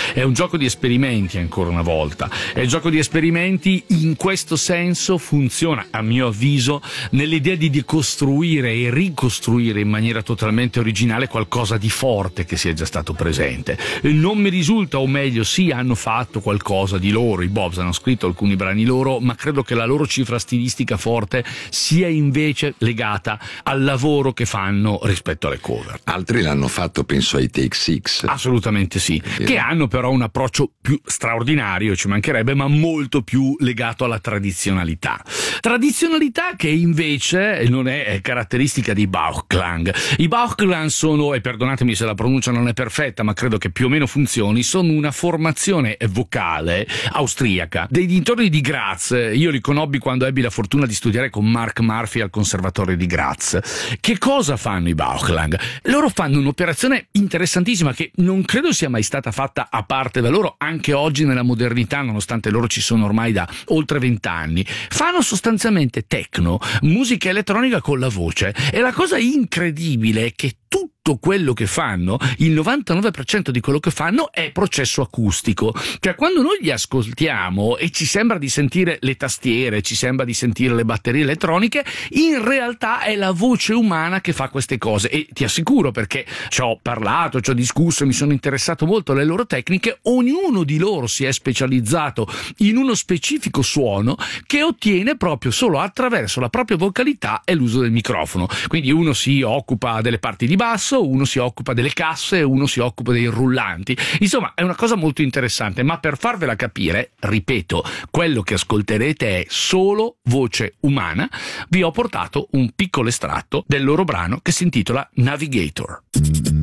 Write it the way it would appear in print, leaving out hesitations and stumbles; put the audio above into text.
È un gioco di esperimenti, ancora una volta. È un gioco di esperimenti, in questo senso funziona, a mio avviso, nell'idea di decostruire e ricostruire in maniera totalmente originale qualcosa di forte che sia già stato presente. Non mi risulta, o meglio, sì, hanno fatto qualcosa di loro, i Bobs hanno scritto alcuni brani loro, ma credo che la loro cifra stilistica forte sia invece legata al lavoro che fanno rispetto alle cover. Altri l'hanno fatto, penso ai Take Six. Assolutamente sì, che hanno però un approccio più straordinario, ci mancherebbe, ma molto più legato alla tradizionalità che invece non è caratteristica di Bauchklang. I Bauchklang sono, e perdonatemi se la pronuncia non è perfetta, ma credo che più o meno funzioni, sono una formazione vocale austriaca dei dintorni di Graz. Io li conobbi quando ebbi la fortuna di studiare con Mark Murphy al Conservatorio di Graz. Che cosa fanno i Bauchklang? Loro fanno un'operazione interessantissima che non credo sia mai stata fatta a parte da loro, anche oggi nella modernità, nonostante loro ci sono ormai da oltre 20 anni. Fanno sostanzialmente techno, musica elettronica con la voce, e la cosa incredibile è che tutto quello che fanno, il 99% di quello che fanno è processo acustico. Cioè, quando noi li ascoltiamo e ci sembra di sentire le tastiere, ci sembra di sentire le batterie elettroniche, in realtà è la voce umana che fa queste cose. E ti assicuro, perché ci ho parlato, ci ho discusso, mi sono interessato molto alle loro tecniche, ognuno di loro si è specializzato in uno specifico suono che ottiene proprio solo attraverso la propria vocalità e l'uso del microfono. Quindi uno si occupa delle parti di basso, uno si occupa delle casse, uno si occupa dei rullanti. Insomma, è una cosa molto interessante, ma per farvela capire, ripeto, quello che ascolterete è solo voce umana. Vi ho portato un piccolo estratto del loro brano che si intitola Navigator.